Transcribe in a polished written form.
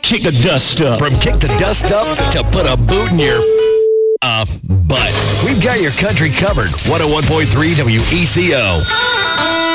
Kick the dust up. From kick the dust up to put a boot in your butt. We've got your country covered. 101.3 WECO.